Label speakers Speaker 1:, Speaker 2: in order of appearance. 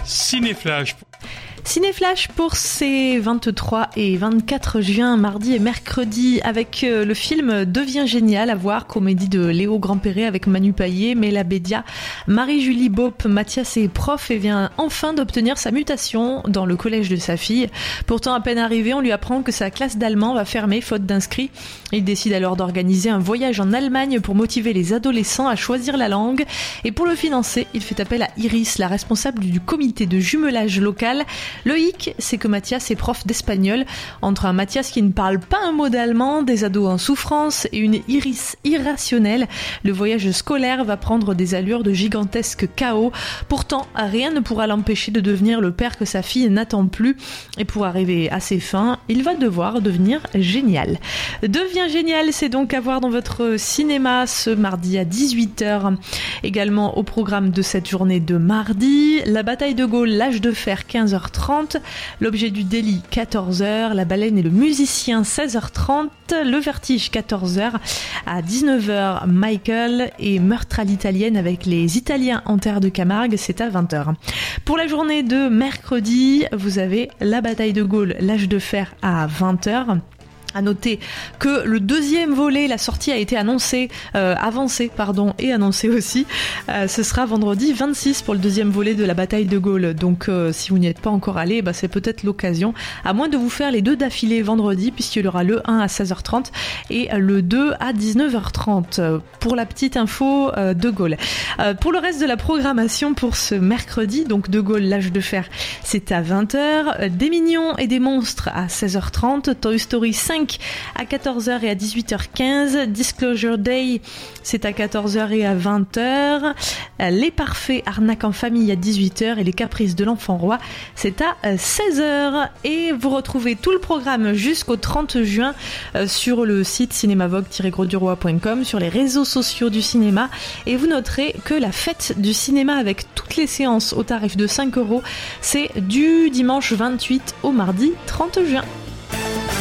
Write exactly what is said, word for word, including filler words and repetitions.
Speaker 1: Cinéflash.
Speaker 2: Cinéflash pour ces vingt-trois et vingt-quatre juin, mardi et mercredi, avec le film Devient génial, à voir, comédie de Léo Grandperret avec Manu Payet, Mela Bédia, Marie-Julie Bopp. Mathias est prof et vient enfin d'obtenir sa mutation dans le collège de sa fille. Pourtant, à peine arrivé, on lui apprend que sa classe d'allemand va fermer faute d'inscrits. Il décide alors d'organiser un voyage en Allemagne pour motiver les adolescents à choisir la langue. Et pour le financer, il fait appel à Iris, la responsable du comité de jumelage local. Le hic, c'est que Mathias est prof d'espagnol. Entre un Mathias qui ne parle pas un mot d'allemand, des ados en souffrance et une Iris irrationnelle, le voyage scolaire va prendre des allures de gigantesque chaos. Pourtant, rien ne pourra l'empêcher de devenir le père que sa fille n'attend plus. Et pour arriver à ses fins, il va devoir devenir génial. Devient génial, c'est donc à voir dans votre cinéma ce mardi à dix-huit heures. Également au programme de cette journée de mardi, la bataille de Gaulle, l'âge de fer, quinze heures trente, l'objet du délit, quatorze heures, la baleine et le musicien, seize heures trente, le vertige, quatorze heures, à dix-neuf heures, Michael et meurtre à l'italienne avec les Italiens en terre de Camargue, c'est à vingt heures. Pour la journée de mercredi, vous avez la bataille de Gaulle, l'âge de fer à vingt heures. À noter que le deuxième volet, la sortie a été annoncée, euh, avancée, pardon, et annoncée aussi. Euh, ce sera vendredi vingt-six pour le deuxième volet de la bataille de Gaulle. Donc, euh, si vous n'y êtes pas encore allé, bah, c'est peut-être l'occasion. À moins de vous faire les deux d'affilée vendredi, puisqu'il y aura le un à seize heures trente et le deux à dix-neuf heures trente. Pour la petite info euh, de Gaulle. Euh, pour le reste de la programmation pour ce mercredi, donc de Gaulle, l'âge de fer, c'est à vingt heures. Des mignons et des monstres à seize heures trente. Toy Story cinq à quatorze heures et à dix-huit heures quinze. Disclosure Day, c'est à quatorze heures et à vingt heures. Les Parfaits, arnaque en famille à dix-huit heures et les Caprices de l'enfant roi, c'est à seize heures. Et vous retrouvez tout le programme jusqu'au trente juin sur le site cinémavogue tiret gros du roi point com, sur les réseaux sociaux du cinéma. Et vous noterez que la fête du cinéma avec toutes les séances au tarif de cinq euros, c'est du dimanche vingt-huit au mardi trente juin.